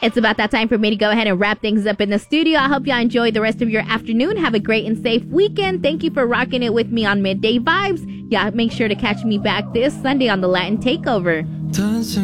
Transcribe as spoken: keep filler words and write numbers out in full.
It's about that time for me to go ahead and wrap things up in the studio. I hope y'all enjoy the rest of your afternoon. Have a great and safe weekend. Thank you for rocking it with me on Midday Vibes. Y'all make sure to catch me back this Sunday on the Latin Takeover.